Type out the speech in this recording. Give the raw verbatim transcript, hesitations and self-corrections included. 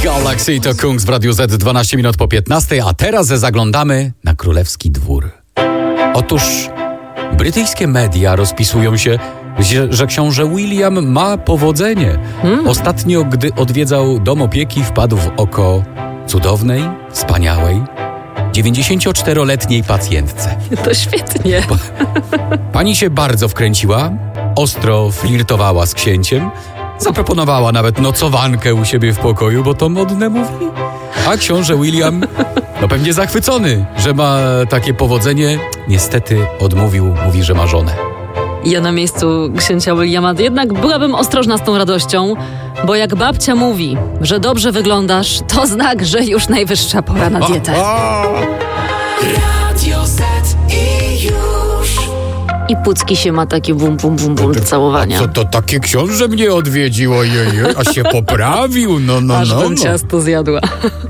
Galaxy to Kungs w Radiu Z, dwanaście minut po piętnastej, a teraz zaglądamy na królewski dwór. Otóż brytyjskie media rozpisują się, że, że książę William ma powodzenie. Hmm. Ostatnio, gdy odwiedzał dom opieki, wpadł w oko cudownej, wspaniałej, dziewięćdziesięcioczteroletniej pacjentce. To świetnie. Pani się bardzo wkręciła, ostro flirtowała z księciem, zaproponowała nawet nocowankę u siebie w pokoju, bo to modne mówi. A książę William, no pewnie zachwycony, że ma takie powodzenie, niestety odmówił, mówi, że ma żonę. Ja na miejscu księcia Williama jednak byłabym ostrożna z tą radością, bo jak babcia mówi, że dobrze wyglądasz, to znak, że już najwyższa pora na dietę. Radio Z i już. I Pucki się ma takie bum, bum, bum, bum do całowania. A co to takie książę mnie odwiedziło, ojej, a się poprawił, no, no, Aż no. bym no. ciasto zjadła.